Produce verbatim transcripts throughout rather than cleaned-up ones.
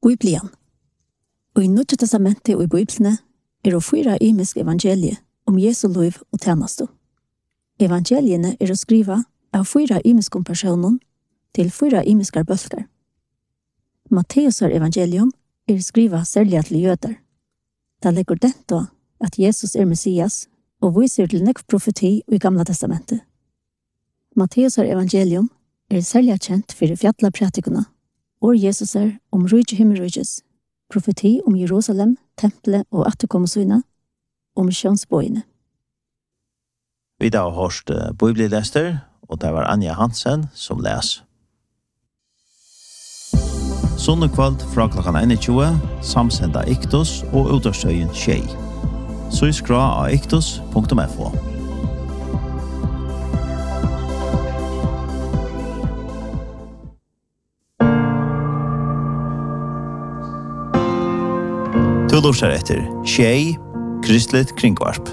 Bibelen. Og i Nødja testamentet og i Bibelene er det fyra imiske evangelier om Jesu liv og tjeneste. Evangeliene er å skrive av fyra imiske personer til fyra imiske bølger. Matteus evangelium er skriva særlig til jøder. Det legger dette at Jesus er Messias og viser til nekv profeti i Gamla testamentet. Matteus evangelium er særlig kjent for fjalla pratikuna, og Jesus er om rujt himmelrujts, profeti om Jerusalem, tempelet og atterkommesyna, og misjonsbøyene. Vi da har hørt bibellester, og det var Anja Hansen som les. Sondag kveld fra klokken einogtjúgu, samsenda Iktus og utastøyen Tjei. Så skra av iktus punktum f o. Du lurer etter Tjei, kristelig kringvarp.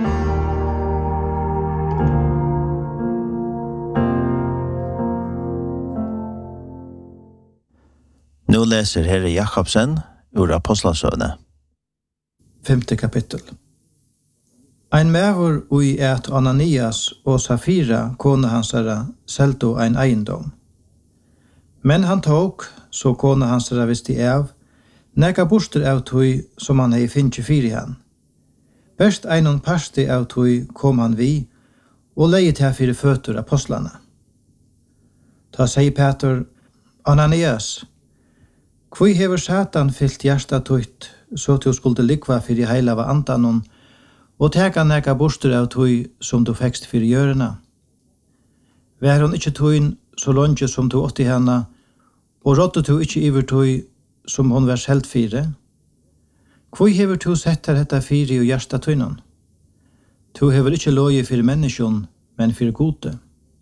Nå leser Herre Jakobsen ur Apostlasøvne. Femte kapittel. Ein mævur ui et Ananias og Safira, kone hansara, selto ein eiendom. Men han tok, så kone hansara visste av, neka borster av tøy som han hei finnje fyri han. Best einon parsti av tøy kom han vi, og leie til fyri føtur apostlana. Ta seg Peter, Ananias, Kvui hever Satan fyllt hjärsta tøyt, så du skulle likva fyrir heilava andanon, og teka neka borster av tøy som du fekst fyrir gjørena. Vær hon ikkje tøyn så longe som du åtti henne, og rådde du ikkje iver tøy som hon var helt fire? Kvui hever du sett her hetta fyri og hjärsta tøynon? Du hever ikkje loje fyrir menneskjon, men fyrir gode.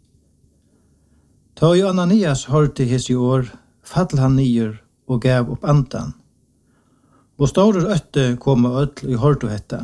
Ta jo Ananias hørte hos i år, fall han nyer, og gav opp andan. Og store øtte kom og ødel i hørte hetta.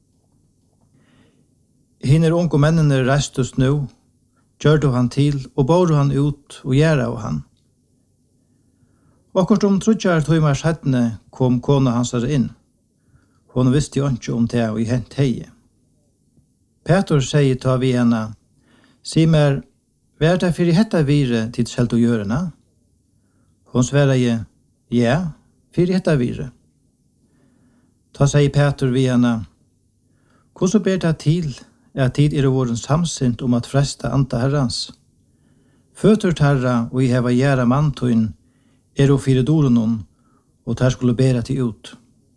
Hinner unge mennene reistes nå, gjør han til, og bor han ut og gjør av han. Akkurat om trudjar tøymar settene kom kona hans inn. Hon visste jo ikke om det og i hent heie. Peter sier ta vi henne, «Si mer, hva er det for i hetta vire til selv å gjøre henne?» Hon svarer jeg, «Ja, for hetta vire». Ta sier Peter vi henne, «Hvordan ber det til at tid er våren samsint om at fresta anta herrans? Føtur terra og i heva gjæra mantøyn er og fire dorenon, og ter skulle bera til ut.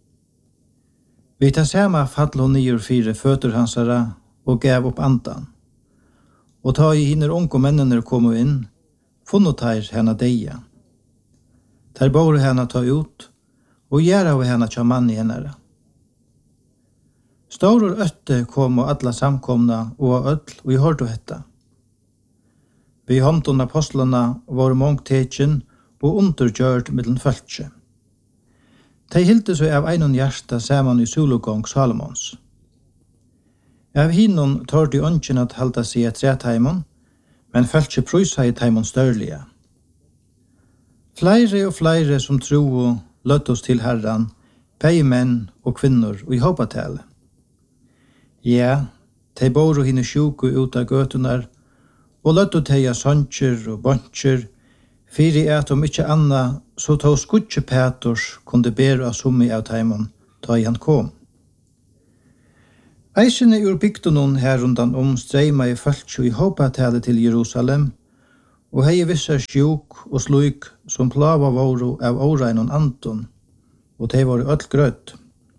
Vi tar sama fall hon nyer fire føtur hansara og gav opp andan. Og ta i hinner unge mennene kom inn, funnet her henne deia. Der bor henne ta ut, og gjør av henne tja mann i henne. Stor og øtte kom og alla samkomna og ødel, og i hørte hetta. Vi håndton apostlene var mångteken og undergjørt middelen følge. De hilte seg av einon hjärsta saman i sologong Salomons. Av hinnon tar de ønsken at halda seg et tretheimon, men følge prysa i teimon størlige. Flere og flere som tro og løtt oss til herran, begge menn og kvinnor og i hoppatale. Ja, de bor og hinne sjuku ut av gøtunar, og løtt å teia soncher og boncher, fyri at om ikkje anna, så tog skutje Peters kunde bera summi av teimon, ta i han kom. Eisene ur bygdunon her undan om streima i fölkju i hoppatale til Jerusalem, og hei vissa sjuk og sluik som plava våru av åreinon anton, og de var öll grøtt.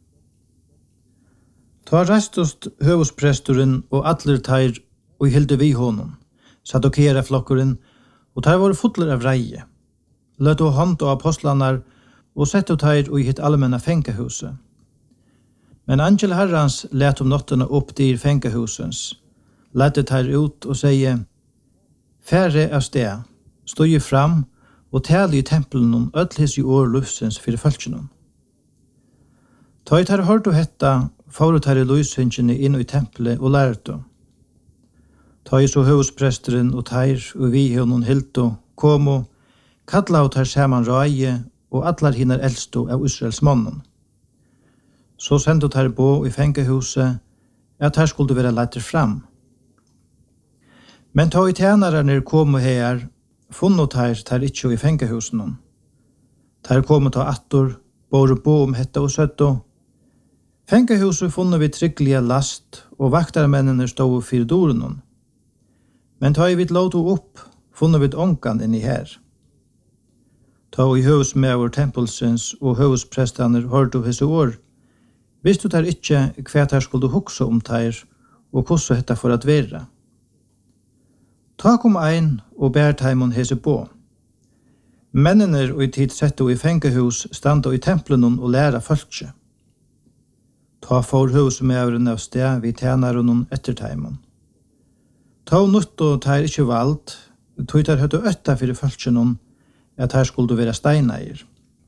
Ta restost høvuspresturen og atler teir og hilde vi honom, sadokera flokkuren, og teir var fotler av reie. Løtt og hånd og apostlanar, og sett og teir og hitt allmenna fengehuset. Men angel herrans let om nottene opp dyr fengehusens, lette teir ut og seie, «Færre av sted, stod jo fram og tale i tempelen om ødlis i år lufsens fyrir følsjonen. Ta i tar hørt og hetta, for tar i løshynsjene inn i tempelet og lærte. Ta i så høvespresteren og teir og vi honom hilto, kom og kalla og tar saman røye og allar hinner eldstu av Israels mannen. Så sendte tar bo i fengehuset at her skulle være letter fram. Men ta i tjenarerne kom her, funnet her tar ikke i fengehusen. Tar kom ta attor, bor bo om hette og søtto. Fengehuset funnet vi trygglige last, og vaktarmennene stod for doren. Men ta i vidt låto opp, funnet vi ångan inni her. Ta i høvesmever tempelsens og høvesprestaner hørte hese år, visste du der ikke hva der skulle hukse om der, og hvordan dette for at være. Ta kom ein og bær taimon hese på. Mennene og i tid sette i fengehus standa i templen og læra folkje. Ta for høvesmeveren av sted vi tjenaren etter taimon. Ta nutt og tar ikke valgt, tog tar høyt og øtta fyrir folkje at her skulle være steineir.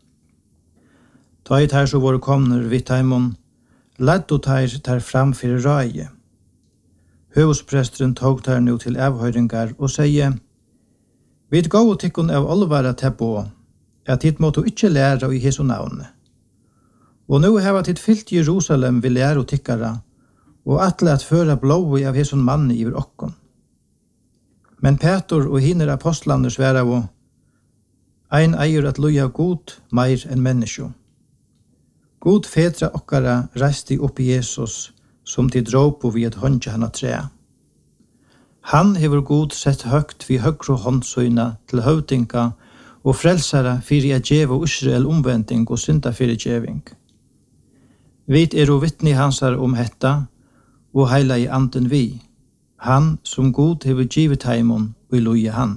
Ta i tar så våre komner vid taimon, ledd og tar tar fram fyrir røye. Høvespresteren tog tar nu til avhøyringar og sier, «Vid gå og tikkun av olvara tebbo, at hit måtte ikkje læra i Jesu navne. Og nu heva titt fyllt Jerusalem vil læra og tikkara, og atle at føra blåi av Jesu manni iver okkon. Men Petor og hinner apostlander sværa og, ein eier at loja god meir enn menneskjo. God fedra okkara reiste opp i Jesus, som til dråp og vid et håndje han av tre. Han hever god sett høgt vid høgro håndsøyna til høvdinga og frelsara fyrir at djeva Israel omvending og synda fyrir djeving. Vit er og vittni hansar om hetta, og heila i anden vi, han som god hever givet heimon og i loje han.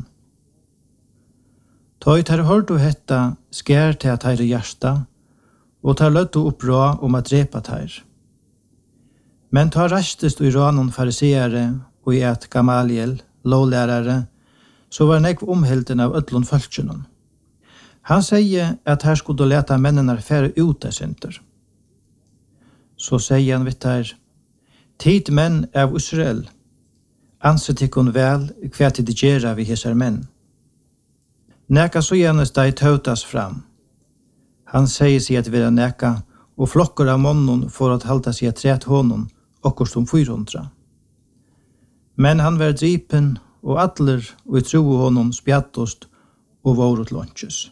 Ta ut her hørt og hetta skær til at her hjärsta, og tar løtt og oppra om at drepa her. Men ta rastest og i ranon fariseere og i et Gamaliel, lovlærare, så var nekv omhelten av ødlon fölkjennom. Han sier at her skulle leta mennene fære ut av synder. Så sier han vitt her, «Tid menn av Israel, anset ikkon vel hva til det gjerra vi hesar menn. Neka så gjennes deg tautas fram. Han sier seg at vera neka, og flokkar av månnen for at halda seg at tret honom, okkur som fyrhundra. Men han var dripen, og atler og i tro honom spjattost og vårut lonches.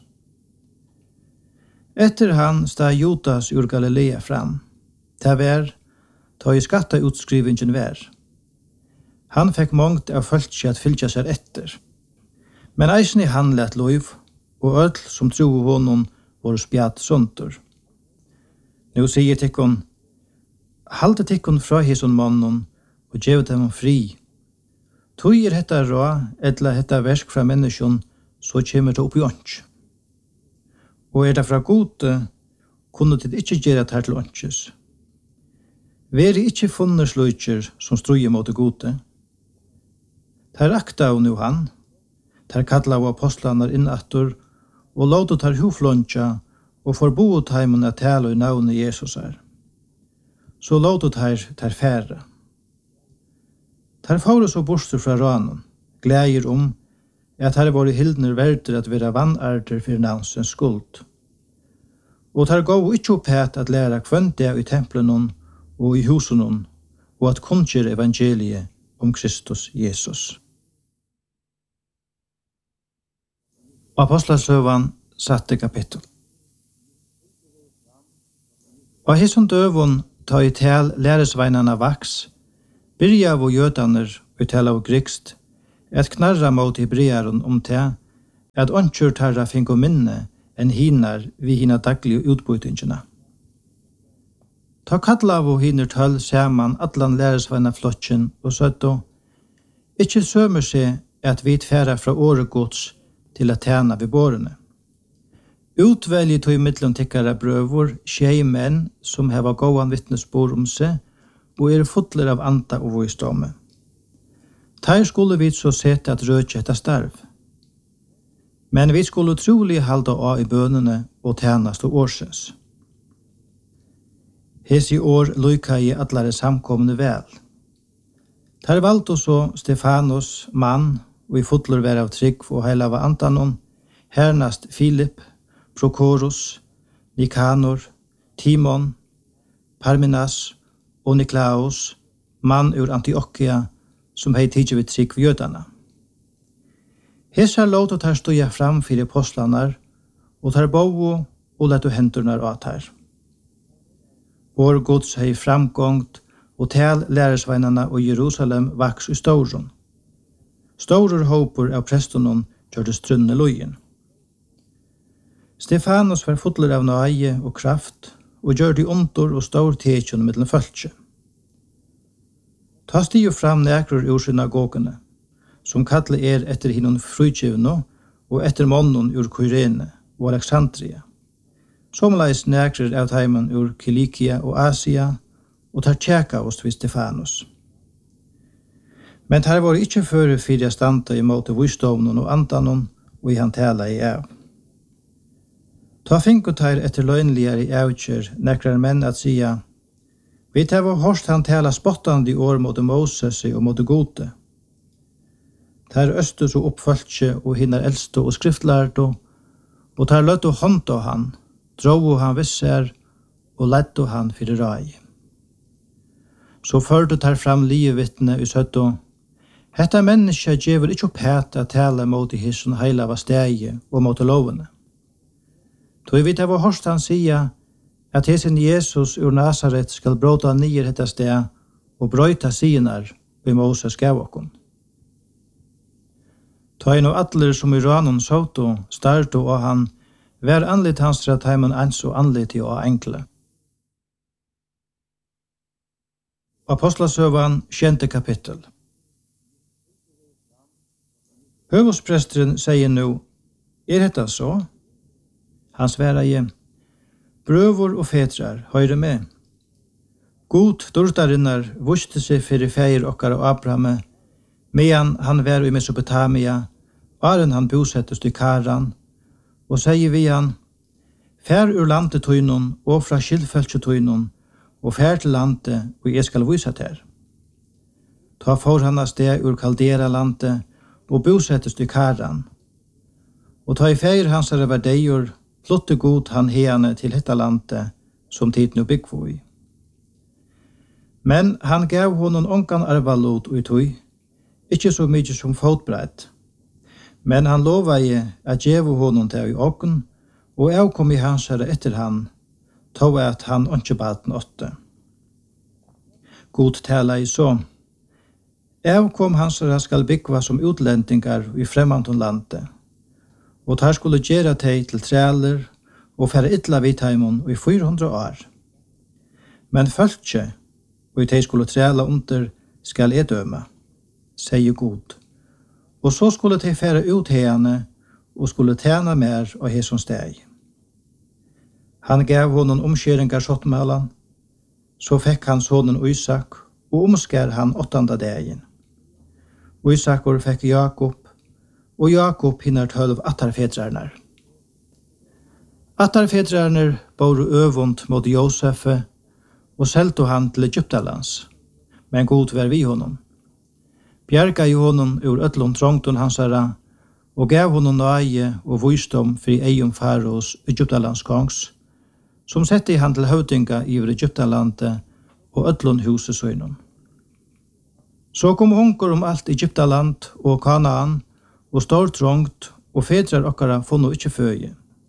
Etter han stod Judas ur Galilea fram. Det var, ta i skatta utskrivingen var. Han fikk mångt av fölkje at fylgja seg etter. Men eisen i han lett lov, og öll som tro honom var spjatt sunter. Nu sier tikkon, halte tikkon fra hison mannen, og gjev dem fri. Tog er hetta rå, etla hetta versk fra menneskjon, så kommer det opp i ånds. Og er det fra gode, kunne det ikke gjøre det her til ånds. Veri ikke funnet sløyker som struer mot det gode. Der akta av nu han, der kalla av apostlanar innattor, og låta tar huflonja, og forbo taimen at tala i navnet Jesus er. Så låta tar tar færre. Tar faure så borster fra ranen, glæger om at her var i hildner verder at være vannarter for navnsens skuld. Og tar gå ikke opp het at læra kvønte i templen og i husen og at kunnskjer evangeliet om Kristus Jesus. Apostlasøvan satte kapittel. Og hisson døvun ta i tel læresveinarna vaks, byrja av jødaner og tala av grikst, et knarra mot hebrearen om te, at åndsjur tarra finko minne enn hinar vi hina daglige utbytingina. Ta kalla av hinner tøll saman atlan læresveina flotjen og søtto, ikkje sømer seg at vi tfæra fra åregods til at tjena ved bårene. Utvelje tog i middelen tikkara brøvor, tjei menn som heva gåan vittnesbord om seg, og er fotler av anta og voisdomme. Ter skulle vi så sette at rødje etter starv. Men vi skulle trolig halda av i bønene og tjenast og årsens. Hes i år lykka i atlare samkomne vel. Ter valgte så Stefanos, mann, og i fotler vær av trygg og heil av antanon, hernast Filip, Prochorus, Nikanor, Timon, Parmenas og Niklaus, mann ur Antiochia, som hei tidsi vid trygg jødana. Hesar låt og tar stoja fram fyrir apostlanar, og tar bovo og letu hendurnar av tar. Vår gods hei framgångt, og tal læresveinarna og Jerusalem vaks i stauron. Staurur håpur av prestonon gjør det strunne lojen. Stefanus var fotler av nøye og kraft, og gjør de ontor og staur tekjon mellom fölkje. Ta stiger fram nekrur ur synagogene, som kallar er etter hinnon frutjevno og etter monnon ur Kyrene og Alexandria. Somleis nekrur av teimen ur Kilikia og Asia, og tar tjeka oss vid Stefanus. Men tar var ikkje føre fyrir standa i måte visdomnon og andanon, og i han tala i av. Ta finkotar etter løgnligare i avkjer, nekrar menn at sia, vi tar var hårst han tala spottande i år mot Moses og mot gode. Tar østus og oppfølgje og hinnar eldste og skriftlærdo, og tar løtt og hånd av han, dro han visser, og lett han fyrir rai. Så før du tar fram livevittne i søtto, hetta menneska djever ikkje opp hæt at tala mot i hisson heila var stegi og mot lovene. Toi vi tar var hårst han sia, at hesen Jesus ur Nazaret skal bråta nyer hetta steg og brøyta sinar vi Moses gav okkom. Ta inn og atler som i ranon soto, starto og han, vær anlitt hans til at heimen ans og anlitt og enkle. Apostlasøvan, sjente kapittel. Høvospresteren sier nu, er detta så? Han sværa i, brøvor og fetrar, høyre med. God dortarinnar vuste seg fyrir feir okkar og Abrahame, medan han var i Mesopotamia, varen han bosettest i Karan, og sier vi han, fær ur landet tøynon og fra skilfølse tøynon, og fær til landet, og jeg skal vise ter. Ta for han av sted ur Kaldera landet, og bosettest i Karan. Og ta i feir hans er verdeier, flotte god han heane til dette landet, som tid nu byggvo i. Men han gav honom onkan arvalot og i tøy, ikkje så mykje som fotbreit. Men han lova i at gjevo honom til i åkken, og jeg kom i hans herre etter han, tog at han ikke baden åtte. God tala i så. Jeg kom hans herre skal byggva som utlendingar i fremmanton landet, og tar skulle gjera teg til træler og fære ytla vidheimon i fyra hundra år. Men fölkje, og teg skulle træla under, skal jeg døme, sier god. Og så skulle teg fære ut hene, og skulle tjene mer av hesson steg. Han gav honom omskjeringar sottmalan, så fikk han sonen Isak, og omskär han åttanda dagen. Isakor fikk Jakob, og Jakob hinner tølv attarfedrarnar. Attarfedrarnar bor øvund mot Josefe, og selte han til Egyptalands, men god var vi honom. Bjerga i honom ur ötlund trångton hansara, og gav honom nøye og visdom fri eium Faros Egyptalands kongs, som sette han til høvdinga i Egyptalandet og ötlund huset søgnom. Så kom hunker om alt Egyptaland og Kanaan, og stor trångt, og fedrar okkara funno ikkje føye.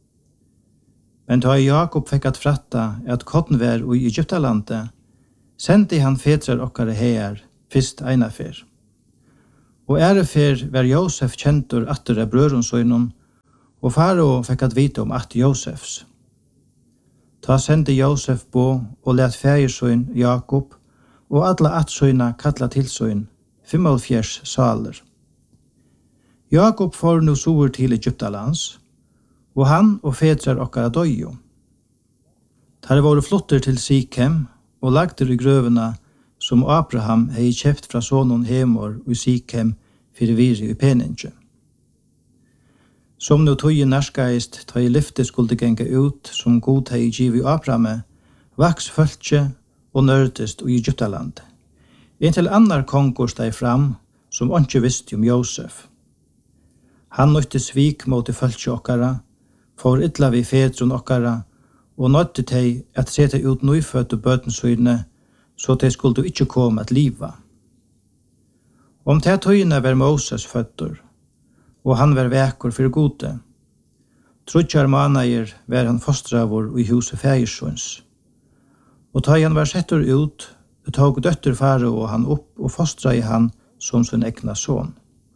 Men da Jakob fikk at fratta at kotten var i Egyptalandet, sendte han fedrar okkara her, fyrst einafer. Og ærefer var Josef kjentur atter av brøronsøynon, og Faro fikk at vite om at Josefs. Ta sendte Josef på og let feiersøyn Jakob, og alle atsøyna kalla tilsøyn, femmalfjers saler. Jakob får nu sover til Egyptalands, og han og fedrar okkara døyo. Tar var flotter til Sikhem, og lagder i grøvene som Abraham hei kjøpt fra sonen Hemor i Sikhem fyrir viri i peninge. Som nu tøye nærskaist, ta i lyfte skulle genga ut, som god hei givi Abraham, vaks fölkje og nørdest i Egyptaland. Inntil annar kongur steg fram, som ikke visste om Josef. Han nøytte svik mot i fölkje okkara, for illa vi fedrun okkara, og nødde tei at seta ut nøyfødde bøtensøyne, så tei skulle ikkje komme at liva. Om te tøyne var Moses fødder, og han var vekur for gode. Trutjar manager var han fostravor i huset Fægersons. Og ta han var settur ut, tog døtter fare og han opp og fostra i han som sin egna son.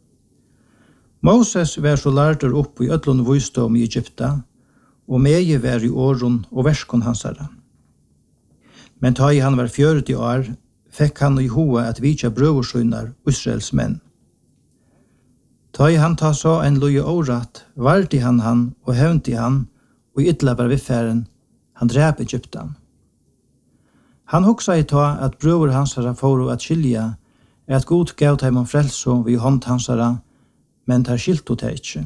Moses var så lærter opp i ødlund visdom i Egypta, og meie var i åren og verskon hansara. Men ta han var fjøret i år, fikk han i hoa at vitja brøversøynar Israels menn. Ta han ta så en loje året, varti han han og hevnti han, og ytla var viffæren, han drep Egyptan. Han hoksa i ta at brøver hansara fåru at skilja, at god gav dem om frelso vid hånd hansara, men tar skilto det ikkje.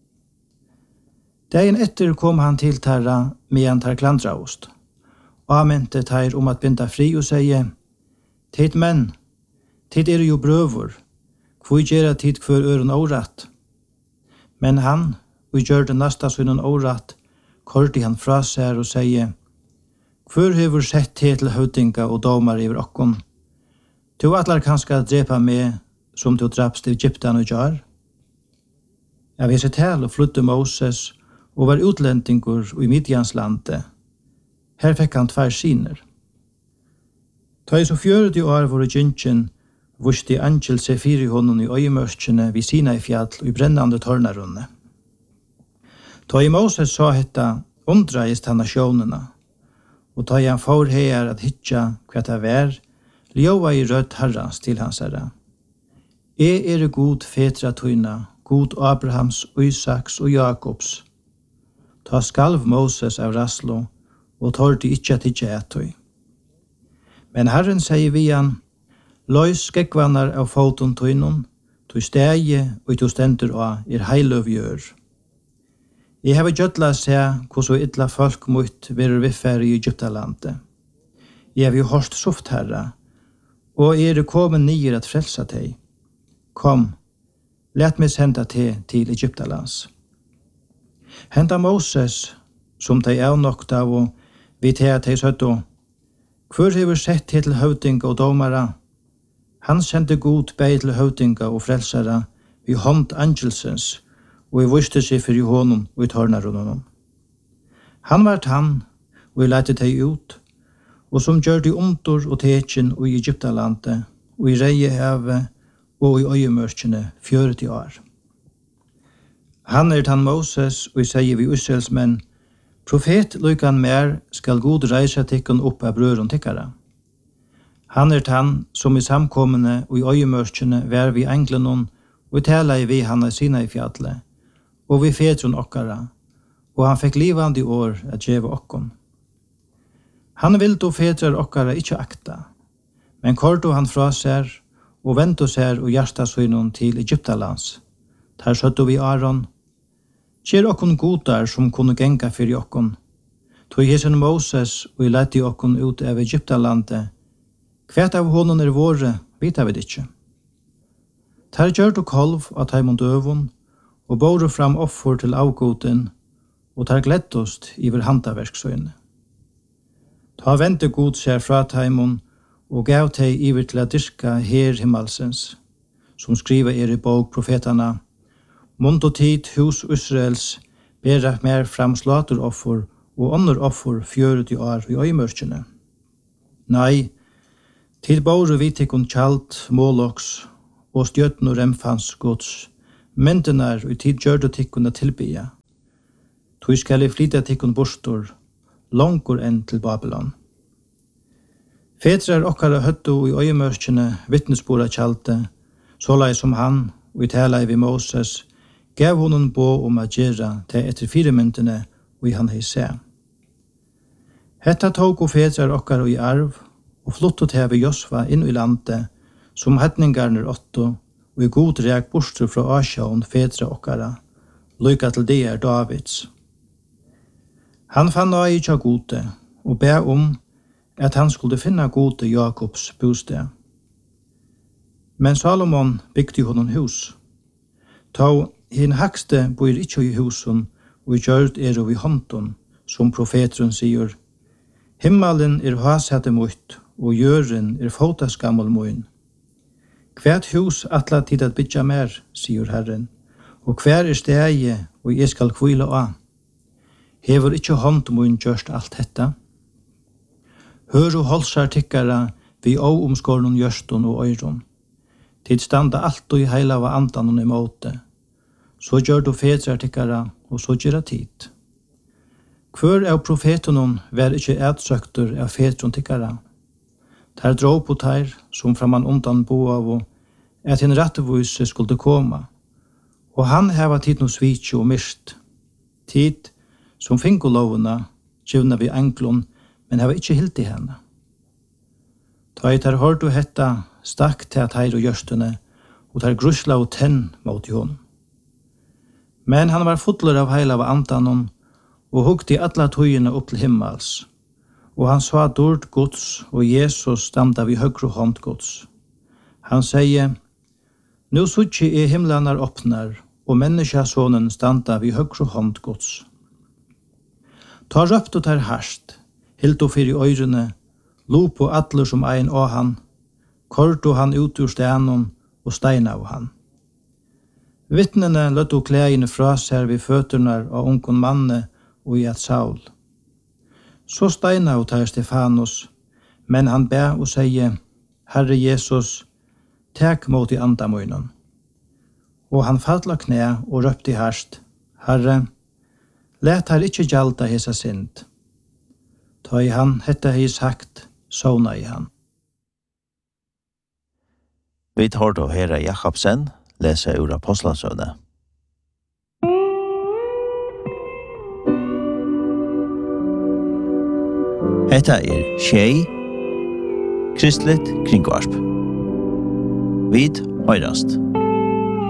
Dagen etter kom han til tarra, medan tar klandraost. Amente tar om at binda fri og seie, «Tid menn, tid er jo brøver, hvor gjerra tid kvar øren åratt?» Men han, og gjør det nasta sønnen åratt, korti han fra seg og seie, «Hvor hever sett til til høvdinga og domar iver okkon? Du atlar kanska drepa meg, som du drapst i Egyptan og jar?» Jeg viser til og flytte Moses, og var utlendingur i Midjanslandet. Her fikk han tvær siner. Ta i så fjøret i år var gynnsjen, vusti angel seg fire honom i øyemørskjene vid sina i fjall og i brennande tornarunne. Ta i Moses sa hetta, undreist han av sjånene, og ta i han får her at hitja hva det var, ljova i rødt herrans til hans herra. E er god fetra tøyna, god Abrahams, Isaks og Jakobs. Ta skalv Moses av Raslo, og tar de ikkje at ikkje etøy. Men Herren sier vi han, «Løys skekvannar av foton tøynon, tøy stegi og tøy stendur av er heiløv gjør. Jeg har gjøtla se hvordan ytla folk mot verur viffæri i Egyptalandet. Jeg har jo hårst soft herra, og er kommet nyer at frelsa teg. Kom, let meg senda teg til Egyptalands.» Henta Moses, som teg er nokt av, og vi teg at teg søtt og, «Hvor hever sett til høvdinga og domara?» Han sendte god bei til høvdinga og frelsara vi hånd angelsens, og i viste seg for i honom og i tornarunnen. Han var han, og i lette teg ut, og som gjør de omtor og tekin og i Egyptalandet, og i Reiehave og i øyemørkene fjøret i år. Han er han Moses, og i sier vi Israels menn, «Profet lykan mer skal god reisa tikkun opp av brøren tikkara. Han er han som i samkommende og i øyemørkene vær vi englenon, og tala i vi han av sina i fjallet, og vi fedron okkara, og han fikk livande i år at djeva okkon. Han vil då fedrar okkara ikkje akta, men kordo han fra ser, og vento ser og hjertasøynon til Egyptalands. Der søtto vi Aron, «Kjer okkon godar som kunne genga fyrir okkon, tog hesen Moses og i lette okkon ut av Egyptalandet, kvært av honom er våre, vita vi ikkje. Der gjør du kolv av taimond døvun, og båre fram offer til avgoten, og tar gleddost iver handaverksøyne. Ta vente god ser fra taimond, og gav teg iver til a dyrka her himmalsens, som skriva er i bok profetana, Mund og tid hus Israels bera mer fram slateroffer og andre offer fjøret i år i øymørkene. Nei, til båre vi tikkun kjalt, måloks og stjøtten og remfans gods, myndenar og tid gjør du tikkun at tilbya. Tog skal jeg flytta tikkun bostor, langkur enn til Babylon. Fedrar okkara høttu i øymørkene vittnesbora kjalte, sålai som han, og i tala vi Moses, gav honom bo om at gjera til etter fire myndene og i han hei se. Hetta tog og fedrar okkar i arv, og flottot heve Josva inn i landet, som hetningarner åtto, og i god rek bostru fra Asjaun fedra okkara, lykka til det er Davids. Han fann av i tja gode, og be om at han skulle finna gode Jakobs bosted. Men Salomon bygde honom hus. Ta hin hakste bor ikkje i husen, og gjørd er vi hånden, som profeteren sier, himmelen er hasete mot, og jøren er fotaskammel moin. Hvert hus atla tid at bytja mer, sier Herren, og hver er stegi, og jeg skal kvile av. Hever ikkje hånd moin gjørst alt detta? Hør og holsar tikkara, vi å omskårnon gjørston og øyron. Tid standa alt og i heila av andan og i måte. Så gjør du fedrar tikkara, og så gjør tid. Hver av profetonon var ikkje ætsøkter av fedron tikkara. Der drog på teir, som framan undan bo av, at en rettevise skulle koma. Og han heva tid no svitje og mist. Tid som fingolovene, givna vi enklon, men heva ikkje hilt i henne. Ta i tar hård og hetta, stakk til at heir og gjørstene, og tar grusla og tenn mot hon. Men han var fotler av heila av andanon, og huggt i alla tøyene opp til himmels. Og han sa dård Guds, og Jesus stamda vi høgre hånd Guds. Han sier, «Nå suttje er himlanar åpnar, og menneskjasonen standa vi høgre hånd Guds. Ta røpt og tar harst, hilt og fyr i øyrene, lo på atler som ein av han, kort og han ut ur stenon og steina av han. Vittnene løtt og klægene fra seg vid føturnar av ungen manne og i et saul. Så steina og tar Stefanus, men han bæ og sier, Herre Jesus, tek mot i andamøynen. Og han falla knæ og røpte i harst, Herre, let her ikkje gjalda hesa synd. Ta i han, hette hei sagt, sovna i han. Vi tar då Herre Jakobsen, lese ur Apostlasøvne. Hetta er Tjei, Kristligt Kringvarp. Vid høyrast.